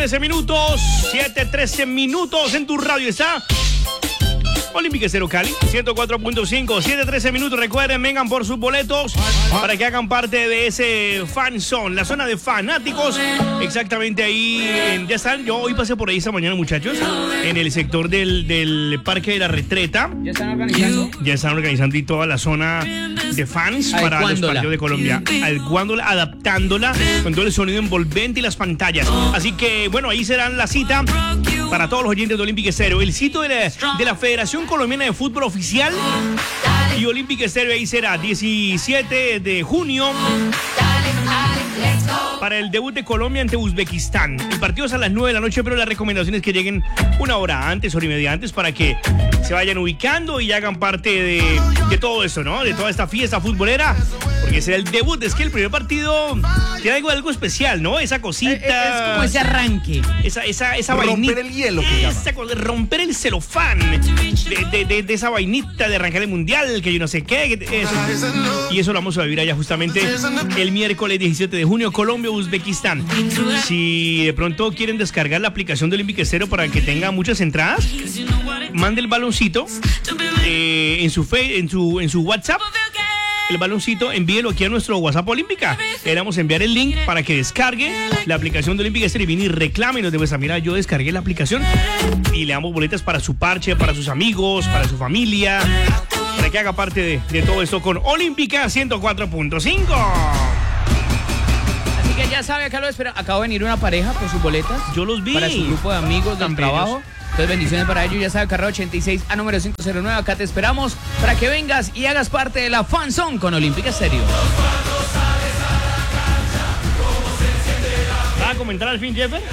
13 minutos, 7:13 minutos en tu radio está Olímpica Estéreo Cali, 104.5, 7:13 minutos. Recuerden, vengan por sus boletos para que hagan parte de ese fan zone, la zona de fanáticos. Exactamente ahí, ya están. Yo hoy pasé por ahí esta mañana, muchachos, en el sector del Parque de la Retreta. ¿Ya están organizando? Ya están organizando y toda la zona de fans para los partidos de Colombia. Adecuándola, adaptándola con todo el sonido envolvente y las pantallas. Así que, bueno, ahí será la cita para todos los oyentes de Olímpica Estéreo. El sitio de la Federación Colombiana de Fútbol Oficial y Olímpica Estéreo ahí será 17 de junio para el debut de Colombia ante Uzbekistán. El partido es a las 9 de la noche, pero la recomendación es que lleguen una hora antes, hora y media antes, para que se vayan ubicando y hagan parte de todo eso, ¿no? De toda esta fiesta futbolera, porque será el debut. Es que el primer partido tiene algo especial, ¿no? Esa cosita. Es como ese arranque. Esa vainita. Romper el hielo. Romper el celofán de esa vainita de arrancar el mundial, que yo no sé qué. Y eso lo vamos a vivir allá justamente el miércoles 17 de junio, Colombia, Uzbekistán. Si de pronto quieren descargar la aplicación de Olímpica Estéreo para que tenga muchas entradas, mande el baloncito en su WhatsApp. El baloncito, envíelo aquí a nuestro WhatsApp Olímpica. Le vamos a enviar el link para que descargue la aplicación de Olímpica Estéreo y viene y reclame y nos demuestra, mira, yo descargué la aplicación, y le damos boletas para su parche, para sus amigos, para su familia, para que haga parte de todo esto con Olímpica 104.5. Así que ya sabe, acá lo espera. Acaba de venir una pareja por sus boletas. Yo los vi. Para su grupo de amigos del trabajo. Bellos. Entonces, bendiciones para ellos. Ya sabe, carrera 86 a número 509. Acá te esperamos para que vengas y hagas parte de la Fan Zone con Olímpica Estéreo. ¿Va a comentar al fin, Jeffer?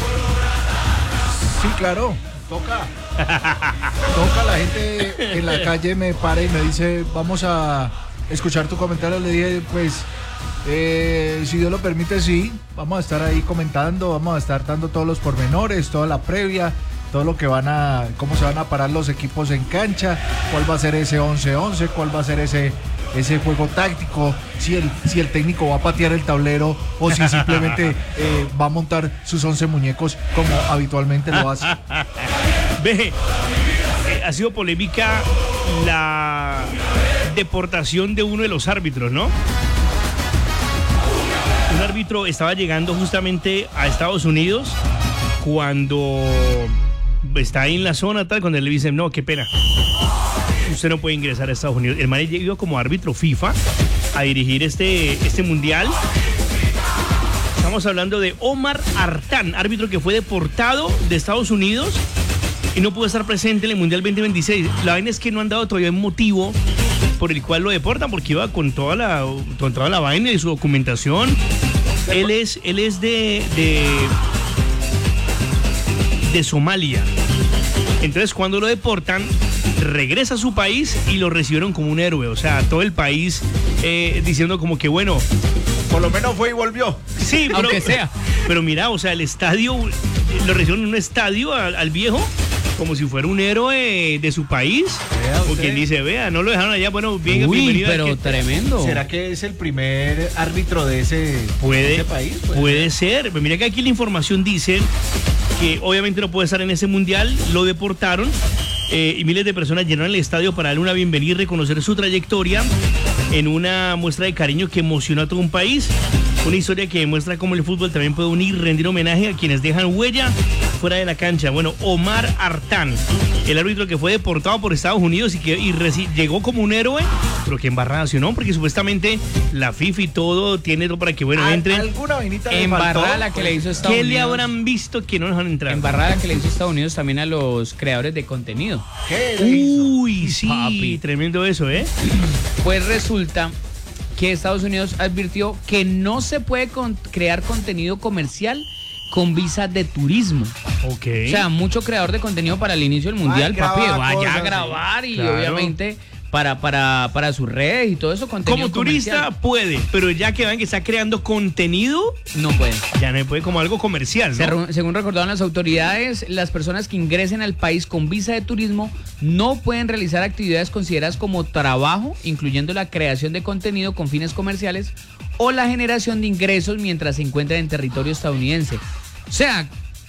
Sí, claro, toca. Toca, la gente en la calle me para y me dice, vamos a escuchar tu comentario. Le dije, pues, si Dios lo permite, sí. Vamos a estar ahí comentando, vamos a estar dando todos los pormenores, toda la previa, todo lo que cómo se van a parar los equipos en cancha, cuál va a ser ese 11-11, cuál va a ser ese juego táctico, si el técnico va a patear el tablero o si simplemente va a montar sus 11 muñecos como habitualmente lo hace. Ve, ha sido polémica la deportación de uno de los árbitros, ¿no? Un árbitro estaba llegando justamente a Estados Unidos cuando está ahí en la zona tal, cuando le dicen, no, qué pena, usted no puede ingresar a Estados Unidos. El man llegó como árbitro FIFA a dirigir este mundial. Estamos hablando de Omar Artán, árbitro que fue deportado de Estados Unidos y no pudo estar presente en el Mundial 2026. La vaina es que no han dado todavía un motivo por el cual lo deportan, porque iba con toda la vaina y su documentación. Él es de Somalia. Entonces, cuando lo deportan, regresa a su país y lo recibieron como un héroe. O sea, todo el país diciendo como que, bueno, por lo menos fue y volvió. Sí, pero, aunque sea. Pero mira, o sea, el estadio, lo recibieron en un estadio al viejo como si fuera un héroe de su país. O quien dice, vea, no lo dejaron allá, bueno, bien, bienvenido. Pero tremendo. ¿Será que es el primer árbitro de ese país? Puede ser. Pero mira que aquí la información dice que obviamente no puede estar en ese mundial, lo deportaron y miles de personas llenaron el estadio para darle una bienvenida y reconocer su trayectoria en una muestra de cariño que emocionó a todo un país. Una historia que demuestra cómo el fútbol también puede unir y rendir homenaje a quienes dejan huella fuera de la cancha. Bueno, Omar Artán, el árbitro que fue deportado por Estados Unidos y llegó como un héroe, pero que embarrada, ¿no? Porque supuestamente la FIFA y todo tiene todo para que, bueno, entren. ¿Alguna vainita embarrada la que le hizo Estados Unidos? ¿Qué le habrán visto que no nos dejan entrar? Embarrada la que le hizo Estados Unidos también a los creadores de contenido. Uy, sí, papi, tremendo eso, ¿eh? Pues resulta que Estados Unidos advirtió que no se puede crear contenido comercial con visa de turismo. Ok. O sea, mucho creador de contenido para el inicio del mundial, papi, vaya a grabar y claro, obviamente para sus redes y todo eso, contenido como turista comercial. puede, pero ya que ven que está creando contenido, no puede. Ya no puede como algo comercial, ¿no? Según recordaron las autoridades, las personas que ingresen al país con visa de turismo no pueden realizar actividades consideradas como trabajo, incluyendo la creación de contenido con fines comerciales o la generación de ingresos mientras se encuentran en territorio estadounidense. O sea,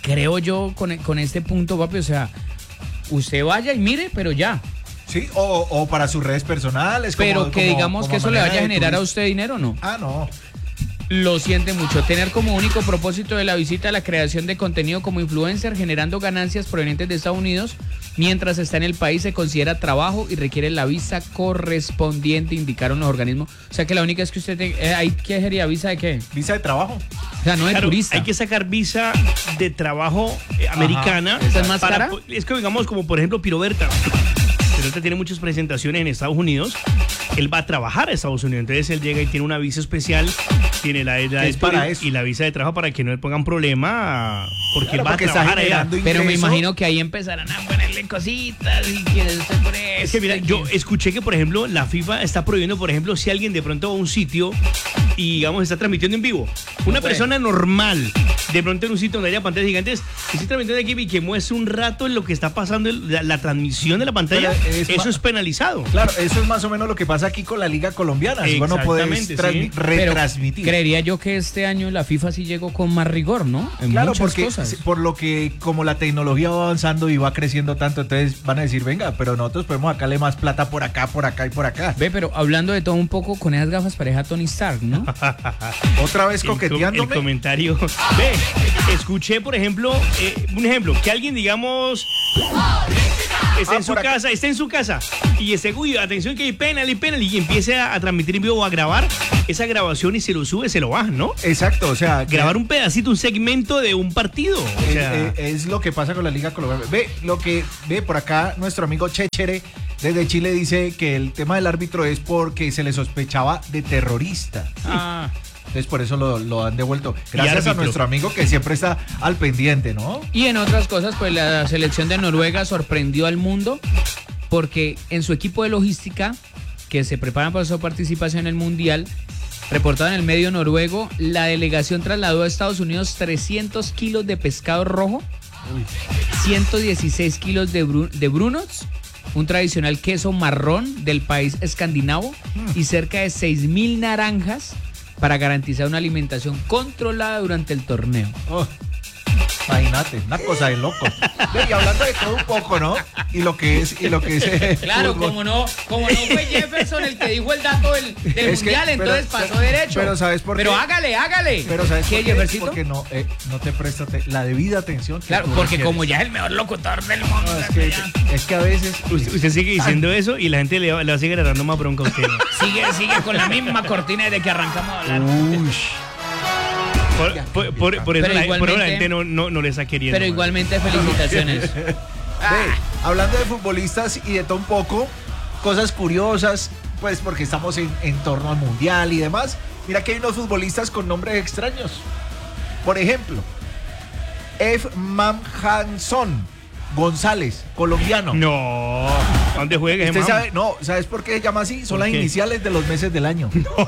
creo yo con este punto, papi, o sea, usted vaya y mire, pero ya. Sí, o para sus redes personales. Pero que digamos que eso le vaya a generar a usted dinero, ¿no? Ah, no. Lo siente mucho. Tener como único propósito de la visita la creación de contenido como influencer, generando ganancias provenientes de Estados Unidos. Mientras está en el país se considera trabajo y requiere la visa correspondiente, indicaron los organismos. O sea que la única es que usted... ¿qué sería? ¿Visa de qué? Visa de trabajo. O sea, no de turista. Hay que sacar visa de trabajo americana. ¿Esa es más cara? Es que digamos como por ejemplo Piroberta. Piroberta tiene muchas presentaciones en Estados Unidos. Él va a trabajar a Estados Unidos. Entonces él llega y tiene una visa especial. Tiene la de para eso. Y la visa de trabajo para que no le pongan problema. Porque Claro, él va a trabajar allá. Pero me imagino que ahí empezarán a ponerle cositas y que usted por eso. Es que mira, yo escuché que, por ejemplo, la FIFA está prohibiendo, por ejemplo, si alguien de pronto va a un sitio y, digamos, está transmitiendo en vivo. Una persona normal, de pronto en un sitio donde haya pantallas gigantes, que esté transmitiendo aquí y que muestre un rato en lo que está pasando, la transmisión de la pantalla, eso es penalizado. Claro, eso es más o menos lo que pasa aquí con la Liga Colombiana. Vos no podés retransmitir. Pero creería yo que este año la FIFA sí llegó con más rigor, ¿no? En claro, muchas porque cosas. por lo que como la tecnología va avanzando y va creciendo tanto, entonces van a decir, venga, pero nosotros podemos sacarle más plata por acá y por acá. Ve, pero hablando de todo un poco, con esas gafas pareja Tony Stark, ¿no? Otra vez coqueteándome. El comentario. Ve, escuché, por ejemplo, un ejemplo, que alguien, digamos, está en su casa y esté, uy, atención que hay penal y empiece a transmitir en vivo o a grabar esa grabación y se lo sube, se lo bajan, ¿no? Exacto, o sea, grabar un pedacito, un segmento de un partido. O sea, es lo que pasa con la Liga Colombiana. Ve por acá nuestro amigo Chechere desde Chile dice que el tema del árbitro es porque se le sospechaba de terrorista. Entonces por eso lo han devuelto. Gracias a nuestro amigo que siempre está al pendiente, ¿no? Y en otras cosas, pues la selección de Noruega sorprendió al mundo porque en su equipo de logística, que se preparan para su participación en el Mundial, reportado en el medio noruego, la delegación trasladó a Estados Unidos 300 kilos de pescado rojo, 116 kilos de brunots, un tradicional queso marrón del país escandinavo y cerca de 6.000 naranjas para garantizar una alimentación controlada durante el torneo. Imagínate, una cosa de loco. Y hablando de todo un poco, ¿no? Y lo que es claro, como no fue Jefferson el que dijo el dato del mundial, entonces pasó derecho. Pero ¿sabes por qué? Pero hágale. Pero ¿sabes ¿Qué, por qué? Jeffercito? Porque no te prestas la debida atención. Claro, porque como ya es el mejor locutor del mundo. No, es que a veces usted sigue diciendo eso y la gente le va a seguir agarrando más bronca a usted. Sigue con la misma cortina desde que arrancamos a hablar. Por eso la gente no le está queriendo. Pero igualmente felicitaciones. Hablando de futbolistas y de todo un poco, cosas curiosas, pues porque estamos en torno al mundial y demás. Mira que hay unos futbolistas con nombres extraños. Por ejemplo, Manhanson González, colombiano. No, ¿a dónde juega? ¿Usted sabe? No, ¿sabes por qué se llama así? Son las iniciales de los meses del año. No.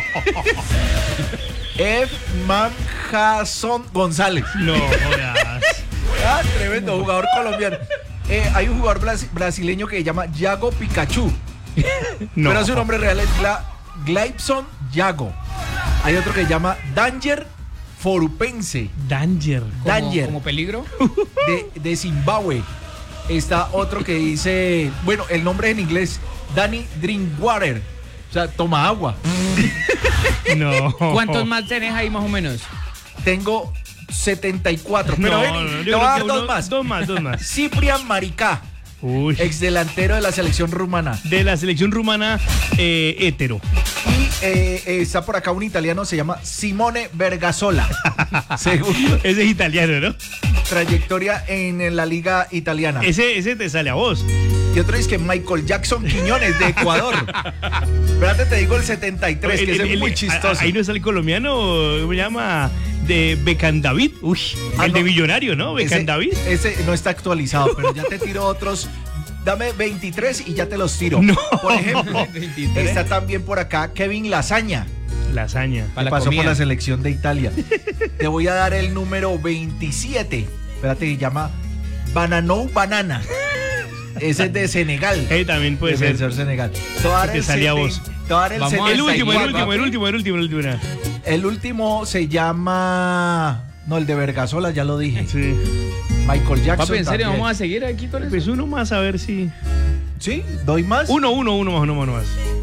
Manhanson González. No, jodas. Tremendo jugador colombiano. Hay un jugador brasileño que se llama Yago Pikachu. No. Pero su nombre real es Gleibson Yago. Hay otro que se llama Danger Forupense. Danger. ¿Como peligro? De Zimbabue. Está otro que dice, bueno, el nombre es en inglés, Danny Drinkwater. O sea, toma agua. No. ¿Cuántos más tenés ahí más o menos? Tengo 74. Pero te voy a dar dos más. Ciprian Maricá. Ex delantero de la selección rumana. De la selección rumana hétero. Y está por acá un italiano, se llama Simone Vergasola. Segundo. Ese es italiano, ¿no? Trayectoria en la liga italiana. Ese te sale a vos. Y otro es que Michael Jackson Quiñones de Ecuador. Espérate, te digo el 73, que es muy chistoso. Ahí no está el colombiano, ¿cómo se llama? De Beckham David. Uy, de Millonario, ¿no? Beckham David. Ese no está actualizado, pero ya te tiro otros. Dame 23 y ya te los tiro. No. Por ejemplo, está también por acá Kevin Lasaña. Que pasó por la selección de Italia. Te voy a dar el número 27. Espérate, se llama Bananou Banana. Ese es de Senegal. También puede ser. Senegal. Te salía a vos. El último. El último se llama No, el de Vergasola ya lo dije. Sí. Michael Jackson. Papi, ¿en serio también. vamos a seguir aquí con eso? Pues uno más a ver si. ¿Sí? ¿Doy más? Uno más.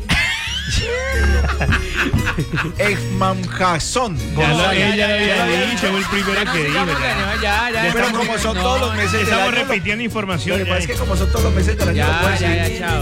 Ekman Jason. Ella lo había dicho, fue el primero que dijo. Ya, Pero como son todos los meses del Estamos año, repitiendo lo información. que pasa es que como son todos los meses del año, no puedo decir. chao.